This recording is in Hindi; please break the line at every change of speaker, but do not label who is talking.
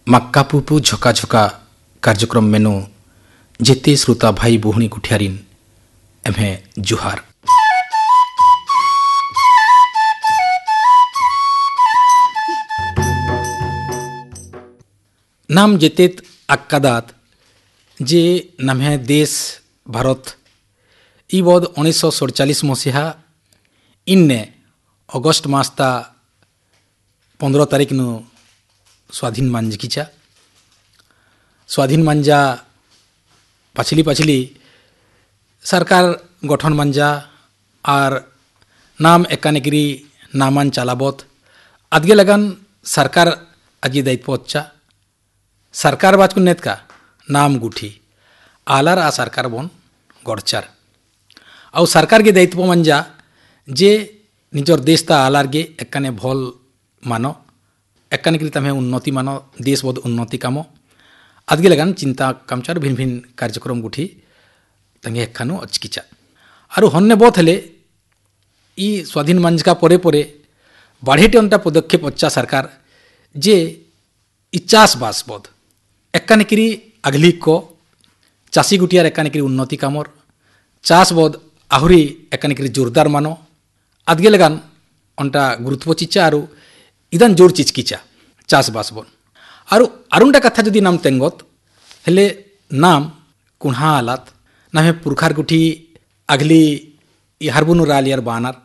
मक्का पुपु झका झका कार्यक्रम मेनु जेते श्रोता भाई बुहनी कुठियारिन एमे जुहार। नाम जेतेत अक्कादात जे नम्हे देश भारत इ बोध 1947 मसीहा इन्ने अगस्ट मासता 15 तारीख नु स्वाधीन मांजकीचा स्वाधीन मांजा पछली सरकार गठन मांजा और नाम एकानेगिरी नामान चालाबोत अदगे लगन सरकार अजी दायित्व अच्छा सरकार बाचकुन नेत का नाम गुठी आलार आ सरकार बोन गड़चार और सरकार के दायित्व मंजा जे निजर देश ता आलार गे एकाने भल मानो एकाने करी तमें उन्नति मानो देश बोध उन्नति कामो अदगे लगन चिंता कामचार भिन्न भिन्न कार्यक्रम गुठी तंगे एकानु अचकिचा और हन्ने बहुत हेले इ स्वाधीन मंच का परे परे बाढ़ेटे अंटा पदक्षेप अच्छा सरकार जे इचास बास बोध एकाने करी अगली को चासी गुटियार एकाने करी उन्नति कामर चास बोध आहुरी एकाने करी जोरदार मानो अदगे लगन अंटा गुरुत्व चिचा आरु इदान जोर चिचकिचा चासबास बोन और अरुंडा कथा जदि नाम तेंगत हेले नाम कुन्हा आलात नामे पुरखार गुठी अगली हारबुनु रालियार बानार